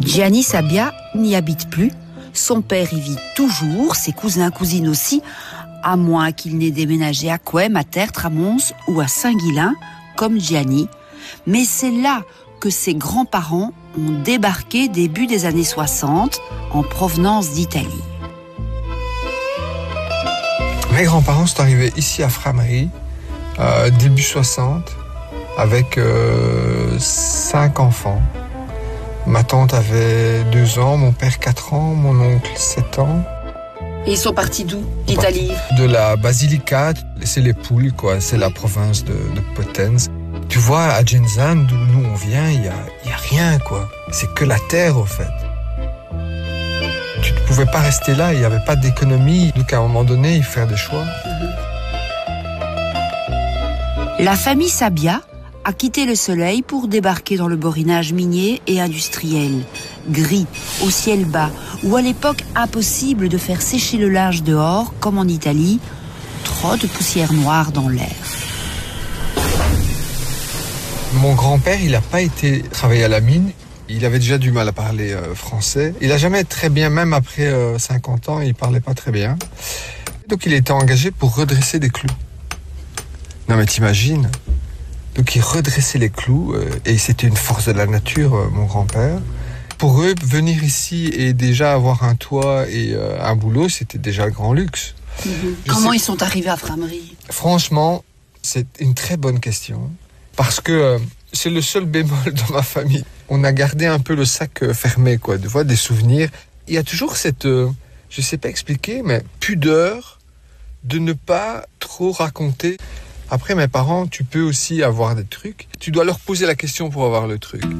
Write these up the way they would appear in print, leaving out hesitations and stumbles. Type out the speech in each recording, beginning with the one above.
Gianni Sabia n'y habite plus. Son père y vit toujours, ses cousins, cousines aussi, à moins qu'il n'ait déménagé à Couëme, à Tertre, à Mons ou à Saint-Guilain, comme Gianni. Mais c'est là que ses grands-parents ont débarqué début des années 60 en provenance d'Italie. Mes grands-parents sont arrivés ici à Frameries, début 60, avec 5 enfants. Ma tante avait 2 ans, mon père 4 ans, mon oncle 7 ans. Et ils sont partis d'où, d'Italie? De la Basilicate, c'est les Pouilles, quoi. C'est la province de Potenza. Tu vois, à Genzano, d'où nous on vient, il y a rien, quoi. C'est que la terre, au fait. Tu ne pouvais pas rester là, il n'y avait pas d'économie. Donc, à un moment donné, il faut faire des choix. La famille Sabia a quitté le soleil pour débarquer dans le borinage minier et industriel. Gris, au ciel bas, où à l'époque impossible de faire sécher le linge dehors, comme en Italie, trop de poussière noire dans l'air. Mon grand-père, il n'a pas été travailler à la mine. Il avait déjà du mal à parler français. Il n'a jamais très bien, même après 50 ans, il ne parlait pas très bien. Donc il était engagé pour redresser des clous. Non mais t'imagines? Donc il redressait les clous et c'était une force de la nature, mon grand-père. Pour eux, venir ici et déjà avoir un toit et un boulot, c'était déjà le grand luxe. Comment ils sont arrivés à Frameries? Franchement, c'est une très bonne question. Parce que c'est le seul bémol dans ma famille. On a gardé un peu le sac fermé, quoi. Tu vois, des souvenirs. Il y a toujours cette, je sais pas expliquer, mais pudeur de ne pas trop raconter. Après, mes parents, tu peux aussi avoir des trucs. Tu dois leur poser la question pour avoir le truc.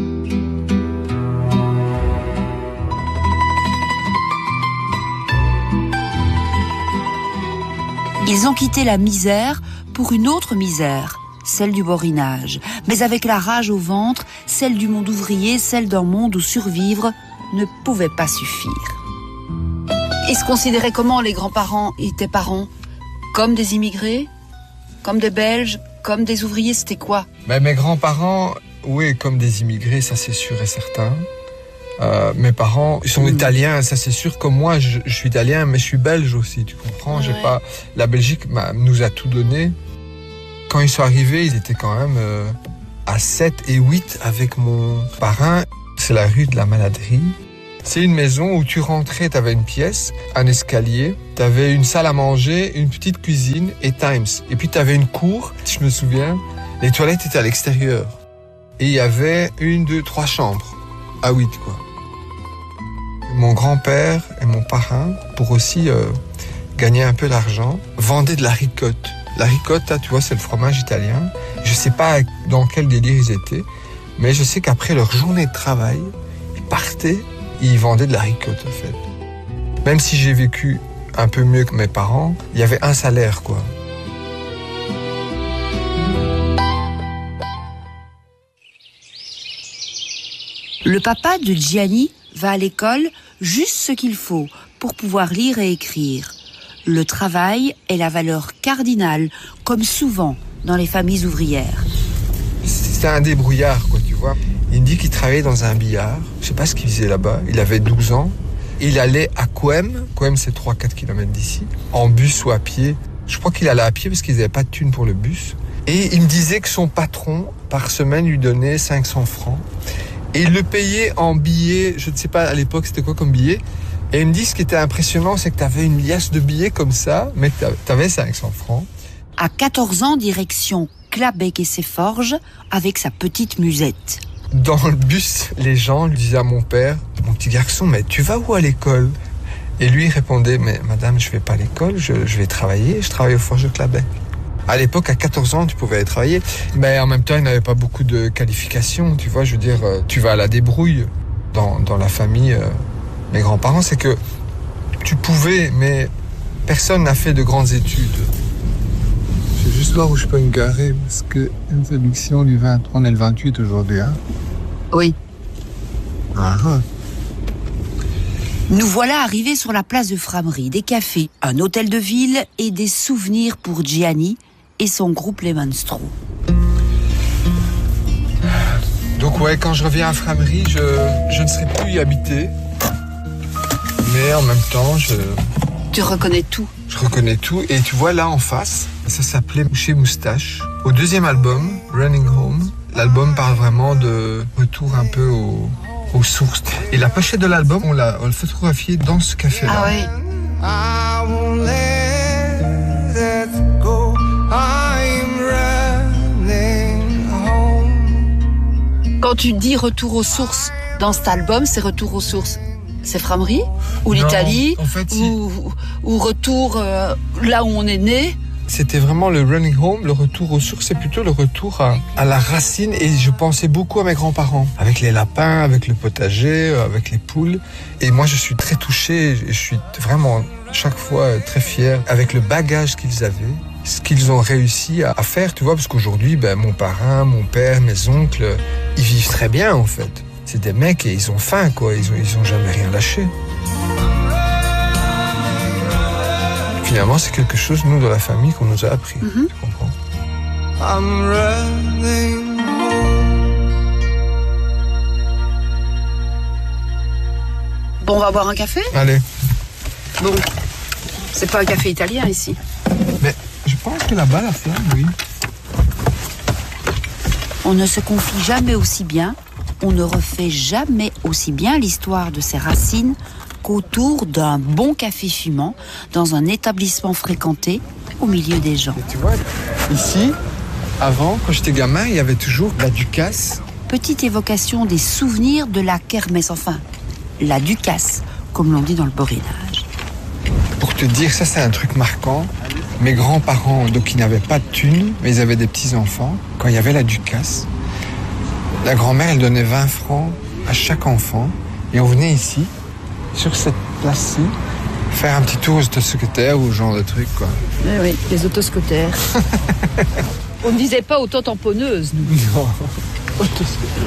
Ils ont quitté la misère pour une autre misère, celle du borinage. Mais avec la rage au ventre, celle du monde ouvrier, celle d'un monde où survivre ne pouvait pas suffire. Ils se considéraient comment, les grands-parents et tes parents? Comme des immigrés? Comme des Belges? Comme des ouvriers? C'était quoi? Mes grands-parents, oui, comme des immigrés, ça c'est sûr et certain. Mes parents sont italiens, ça c'est sûr. Comme moi, je suis italien, mais je suis belge aussi, tu comprends? Ouais. J'ai pas... La Belgique nous a tout donné. Quand ils sont arrivés, ils étaient quand même à 7 et 8 avec mon parrain. C'est la rue de la Maladerie. C'est une maison où tu rentrais, tu avais une pièce, un escalier, tu avais une salle à manger, une petite cuisine et Times. Et puis tu avais une cour, je me souviens, les toilettes étaient à l'extérieur. Et il y avait 1, 2, 3 chambres, à 8 quoi. Mon grand-père et mon parrain, pour aussi gagner un peu d'argent, vendaient de la ricotte. La ricotta, tu vois, c'est le fromage italien. Je sais pas dans quel délire ils étaient, mais je sais qu'après leur journée de travail, ils partaient et ils vendaient de la ricotte, en fait. Même si j'ai vécu un peu mieux que mes parents, il y avait un salaire, quoi. Le papa de Gianni va à l'école juste ce qu'il faut pour pouvoir lire et écrire. Le travail est la valeur cardinale, comme souvent dans les familles ouvrières. C'était un débrouillard, quoi, tu vois. Il me dit qu'il travaillait dans un billard. Je sais pas ce qu'il faisait là-bas. Il avait 12 ans. Il allait à Couëme. Couëme, c'est 3-4 km d'ici. En bus ou à pied. Je crois qu'il allait à pied parce qu'ils n'avaient pas de thune pour le bus. Et il me disait que son patron, par semaine, lui donnait 500 francs. Et il le payait en billets. Je ne sais pas à l'époque c'était quoi comme billet. Et il me dit ce qui était impressionnant, c'est que tu avais une liasse de billets comme ça, mais tu avais 500 francs. À 14 ans, direction Clabec et ses forges avec sa petite musette. Dans le bus, les gens lui disaient à mon père, mon petit garçon, mais tu vas où à l'école? Et lui il répondait, mais madame, je vais pas à l'école, je vais travailler, je travaille aux forges de Clabec. À l'époque, à 14 ans, tu pouvais aller travailler. Mais en même temps, il n'avait pas beaucoup de qualifications, tu vois, je veux dire, tu vas à la débrouille dans la famille. Mes grands-parents, c'est que tu pouvais, mais personne n'a fait de grandes études. Je vais juste voir où je peux me garer, parce que l'introduction du 23, on est le 28 aujourd'hui, hein? Oui. Ah. Nous voilà arrivés sur la place de Frameries, des cafés, un hôtel de ville et des souvenirs pour Gianni et son groupe Les Monstros. Donc ouais, quand je reviens à Frameries, je ne serai plus y habiter. Mais en même temps, Tu reconnais tout. je reconnais tout. Et tu vois là en face, ça s'appelait Chez Moustache. Au deuxième album, Running Home, l'album parle vraiment de retour un peu aux sources. Et la pochette de l'album, on l'a photographiée dans ce café-là. Ah oui. I won't let that go. I'm running home. Quand tu dis retour aux sources dans cet album, c'est retour aux sources. C'est Frameries ou l'Italie en fait, ou retour là où on est né. C'était vraiment le running home, le retour aux sources, c'est plutôt le retour à la racine. Et je pensais beaucoup à mes grands-parents, avec les lapins, avec le potager, avec les poules. Et moi, je suis très touché, et je suis vraiment chaque fois très fier avec le bagage qu'ils avaient, ce qu'ils ont réussi à faire, tu vois, parce qu'aujourd'hui, mon parrain, mon père, mes oncles, ils vivent très bien en fait. C'est des mecs et ils ont faim, quoi. Ils ont jamais rien lâché. Finalement, c'est quelque chose, nous, dans la famille, qu'on nous a appris. Tu comprends? I'm running home. Bon, on va boire un café? Allez. Bon, c'est pas un café italien ici. Mais je pense que là-bas, la flamme, oui. On ne se confie jamais aussi bien, on ne refait jamais aussi bien l'histoire de ses racines qu'autour d'un bon café fumant dans un établissement fréquenté au milieu des gens. Et tu vois, ici, avant, quand j'étais gamin, il y avait toujours la Ducasse. Petite évocation des souvenirs de la kermesse, enfin, la Ducasse, comme l'on dit dans le Borinage. Pour te dire, ça c'est un truc marquant. Mes grands-parents, donc ils n'avaient pas de thunes, mais ils avaient des petits-enfants. Quand il y avait la Ducasse, la grand-mère, elle donnait 20 francs à chaque enfant. Et on venait ici, sur cette place-ci, faire un petit tour aux autoscooters ou ce genre de truc, quoi. Oui, les autoscooters. On ne disait pas auto-tamponneuse, nous. Non, autoscooter.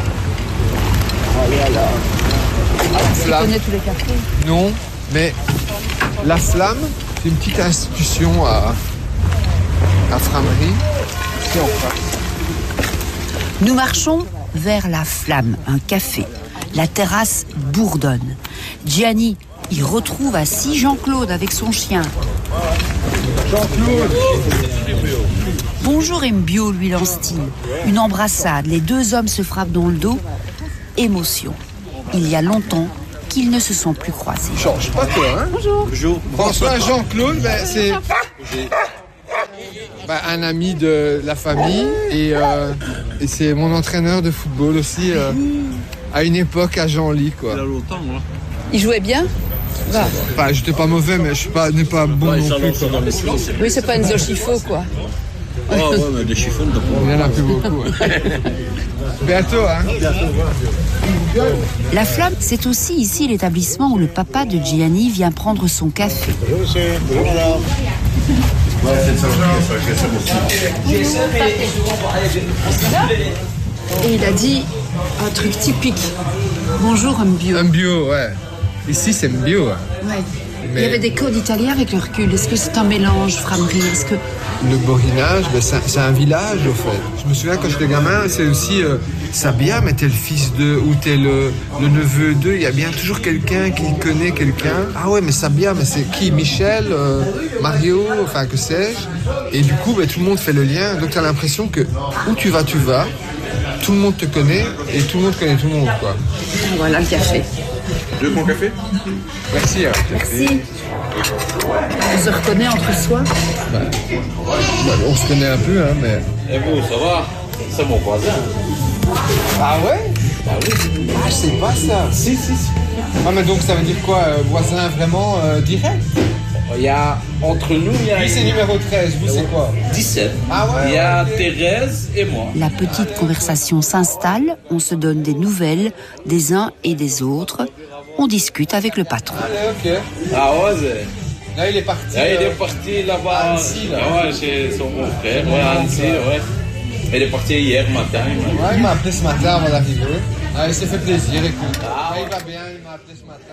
Tu connais tous les cafés? Non, mais la Flamme, c'est une petite institution à Frameries. C'est en face. Nous marchons vers la Flamme, un café. La terrasse bourdonne. Gianni y retrouve assis Jean-Claude avec son chien. Jean-Claude. Bonjour Mbio, lui lance-t-il. Une embrassade, les deux hommes se frappent dans le dos. Émotion. Il y a longtemps qu'ils ne se sont plus croisés. Change pas toi, hein? Bonjour. François Jean-Claude, c'est un ami de la famille et c'est mon entraîneur de football aussi à une époque à Genlis, quoi. Il y a longtemps, moi. Il jouait bien? Enfin, j'étais pas mauvais, mais je n'est pas bon non plus, quoi. Oui, c'est pas Enzo Schifo, quoi. Ah ouais, mais des chiffons de Il y en a plus beaucoup. Bientôt, hein? La Flamme, c'est aussi ici l'établissement où le papa de Gianni vient prendre son café. Et il a dit un truc typique. Bonjour, Mbio. Un bio, ouais. Ici, c'est un bio. Hein. Ouais. Mais Il y avait des codes italiens avec le recul. Est-ce que c'est un mélange, Frameries? Est-ce que... le Borinage, c'est un village, au fait. Je me souviens quand j'étais gamin, c'est aussi Sabia, mais t'es le fils de, ou t'es le neveu d'eux. Il y a bien toujours quelqu'un qui connaît quelqu'un. Ah ouais, mais Sabia, mais c'est qui? Michel, Mario, enfin que sais-je. Et du coup, tout le monde fait le lien. Donc t'as l'impression que où tu vas. Tout le monde te connaît et tout le monde connaît tout le monde, quoi. Voilà le café. Deux bons cafés? Merci. Merci. On se reconnaît entre soi. On se connaît un peu, hein, mais... Et vous, ça va? C'est mon voisin. Ah ouais? Bah oui. Ah, je sais pas ça. Si. Ah, mais donc ça veut dire quoi? Voisin vraiment direct? Il y a, entre nous, il y a... Lui, c'est numéro 13. Vous, c'est quoi? 17. Ah ouais? Il y a Thérèse et moi. La petite conversation s'installe, on se donne des nouvelles des uns et des autres. On discute avec le patron. Allez, ok. Ah ouais, c'est... Là, il est parti. Là, il est parti là-bas. à Annecy, là. Ouais, chez son beau frère. Ouais, à Annecy, ouais. Il est parti hier matin. Ouais, il m'a appelé ce matin avant d'arriver. Ah, il s'est fait plaisir, écoute. Ah, il va bien, il m'a appelé ce matin.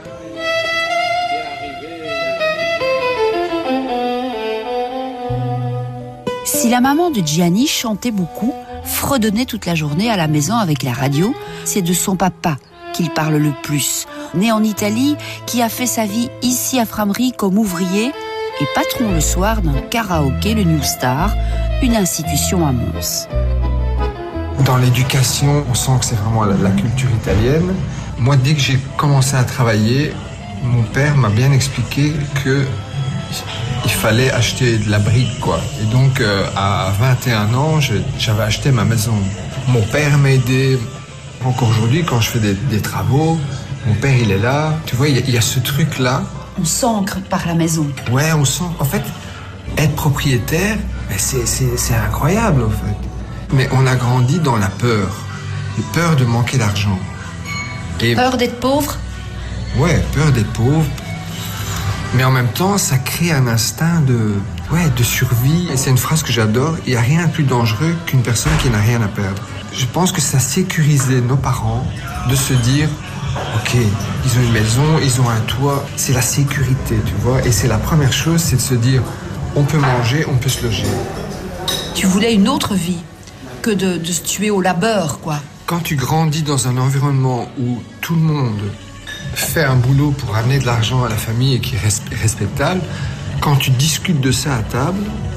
Si la maman de Gianni chantait beaucoup, fredonnait toute la journée à la maison avec la radio. C'est de son papa qu'il parle le plus. Né en Italie, qui a fait sa vie ici à Frameries comme ouvrier et patron le soir d'un karaoké, le New Star, une institution à Mons. Dans l'éducation, on sent que c'est vraiment la culture italienne. Moi, dès que j'ai commencé à travailler, mon père m'a bien expliqué que il fallait acheter de la brique, quoi. Et donc, à 21 ans, j'avais acheté ma maison. Mon père m'a aidé. Encore aujourd'hui, quand je fais des travaux, mon père, il est là. Tu vois, il y a ce truc-là. On s'ancre par la maison. Ouais, on sent. En fait, être propriétaire, c'est incroyable, en fait. Mais on a grandi dans la peur. La peur de manquer d'argent. Et peur d'être pauvre? Ouais, peur d'être pauvre. Mais en même temps, ça crée un instinct de survie. Et c'est une phrase que j'adore. Il n'y a rien de plus dangereux qu'une personne qui n'a rien à perdre. Je pense que ça sécurisait nos parents de se dire, ok, ils ont une maison, ils ont un toit. C'est la sécurité, tu vois. Et c'est la première chose, c'est de se dire, on peut manger, on peut se loger. Tu voulais une autre vie que de se tuer au labeur, quoi. Quand tu grandis dans un environnement où tout le monde fait un boulot pour amener de l'argent à la famille et qui est respectable, quand tu discutes de ça à table,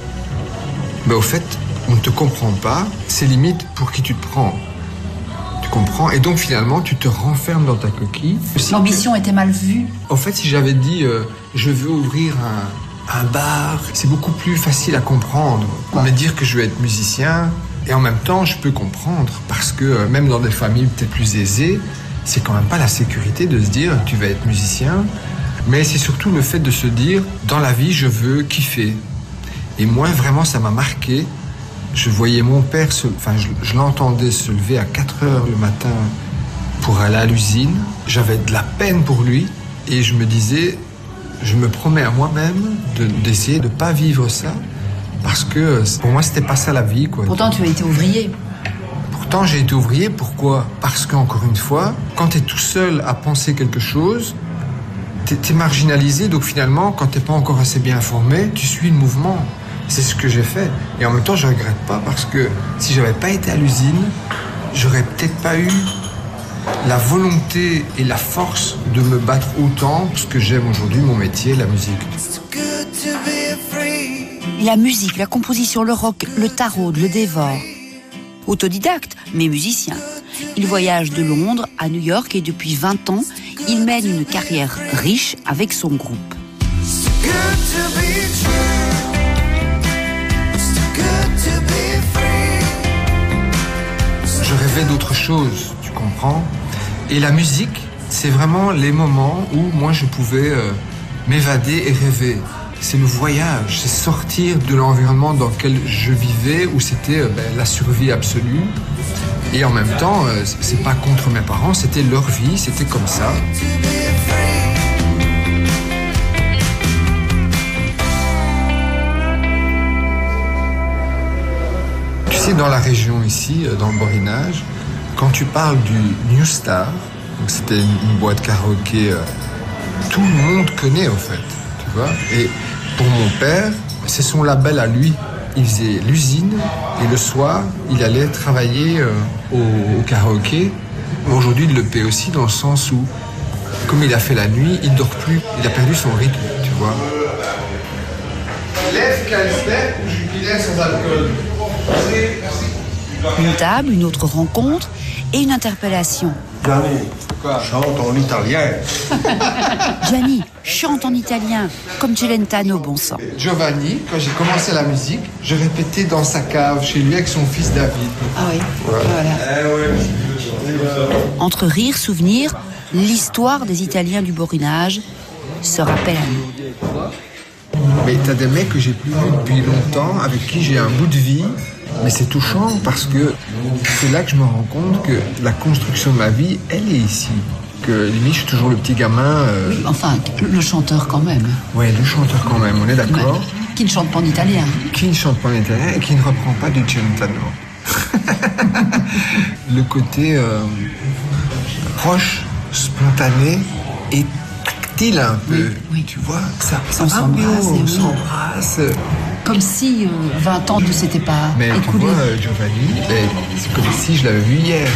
au fait, on ne te comprend pas, c'est limite pour qui tu te prends. Tu comprends? Et donc finalement, tu te renfermes dans ta coquille. L'ambition était mal vue. En fait, si j'avais dit je veux ouvrir un bar, c'est beaucoup plus facile à comprendre. Mais dire que je veux être musicien, et en même temps, je peux comprendre, parce que même dans des familles peut-être plus aisées, c'est quand même pas la sécurité de se dire tu vas être musicien, mais c'est surtout le fait de se dire dans la vie, je veux kiffer. Et moi, vraiment, ça m'a marqué. Je voyais mon père, je l'entendais se lever à 4 heures le matin pour aller à l'usine. J'avais de la peine pour lui et je me disais, je me promets à moi-même d'essayer de ne pas vivre ça parce que pour moi, c'était pas ça la vie, quoi. Pourtant, tu as été ouvrier. Pourtant, j'ai été ouvrier. Pourquoi? Parce qu'encore une fois, quand tu es tout seul à penser quelque chose, t'es marginalisé. Donc finalement, quand t'es pas encore assez bien informé, tu suis le mouvement. C'est ce que j'ai fait. Et en même temps, je regrette pas parce que si j'avais pas été à l'usine, j'aurais peut-être pas eu la volonté et la force de me battre autant parce que j'aime aujourd'hui mon métier, la musique. Et la musique, la composition, le rock, le taraude, le dévore. Autodidacte, mais musicien. Il voyage de Londres à New York et depuis 20 ans, il mène une carrière riche avec son groupe. Je rêvais d'autre chose, tu comprends? Et la musique, c'est vraiment les moments où moi je pouvais m'évader et rêver. C'est le voyage, c'est sortir de l'environnement dans lequel je vivais, où c'était la survie absolue. Et en même temps, c'est pas contre mes parents, c'était leur vie, c'était comme ça. Tu sais, dans la région ici, dans le Borinage, quand tu parles du New Star, donc c'était une boîte karaoké, tout le monde connaît en fait, tu vois. Et pour mon père, c'est son label à lui. Il faisait l'usine et le soir, il allait travailler au karaoké. Aujourd'hui, il le paie aussi dans le sens où, comme il a fait la nuit, il ne dort plus. Il a perdu son rythme, tu vois. Lève Calsbert ou Jupiler sans alcool. Une table, une autre rencontre et une interpellation. Gianni, chante en italien. Gianni chante en italien, comme Celentano, bon sang. Giovanni, quand j'ai commencé la musique, je répétais dans sa cave, chez lui, avec son fils David. Ah oui, voilà. Entre rire, souvenir, l'histoire des Italiens du Borinage se rappelle à nous. Mais t'as des mecs que j'ai plus vus depuis longtemps, avec qui j'ai un bout de vie. Mais c'est touchant parce que c'est là que je me rends compte que la construction de ma vie, elle est ici. Que limite, je suis toujours le petit gamin. Oui, enfin, le chanteur quand même. Ouais, le chanteur quand même, on est d'accord. Qui ne chante pas en italien. Qui ne chante pas en italien et qui ne reprend pas du Celentano. Le côté proche, spontané et tactile un peu. Oui. Tu vois, ça on s'embrasse. on s'embrasse. Comme si 20 ans ne s'étaient pas Mais tu écoulés. vois, Giovanni, c'est comme si je l'avais vu hier.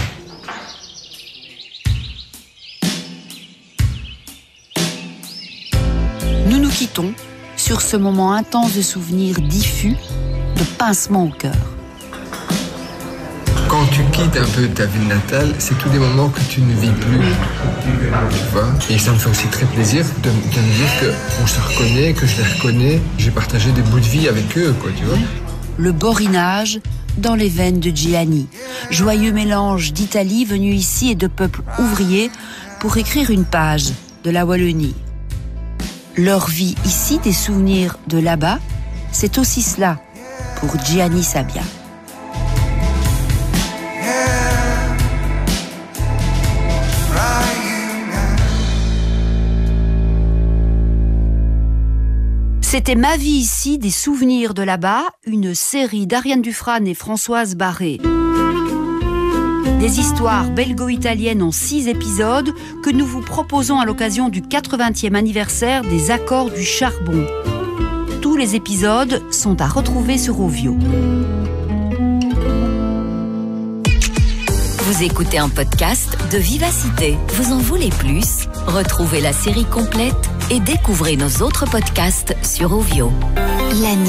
Nous nous quittons sur ce moment intense de souvenirs diffus, de pincement au cœur. Quand tu quittes un peu ta ville natale, c'est tous des moments que tu ne vis plus. Tu vois? Et ça me fait aussi très plaisir de me dire qu'on se reconnaît, que je les reconnais. J'ai partagé des bouts de vie avec eux, quoi, tu vois. Le borinage dans les veines de Gianni. Joyeux mélange d'Italie venue ici et de peuples ouvriers pour écrire une page de la Wallonie. Leur vie ici, des souvenirs de là-bas, c'est aussi cela pour Gianni Sabia. C'était Ma vie ici, des souvenirs de là-bas, une série d'Ariane Dufrane et Françoise Barré. Des histoires belgo-italiennes en 6 épisodes que nous vous proposons à l'occasion du 80e anniversaire des Accords du Charbon. Tous les épisodes sont à retrouver sur Ovio. Vous écoutez un podcast de Vivacité. Vous en voulez plus? Retrouvez la série complète et découvrez nos autres podcasts sur Ovio. La nuit.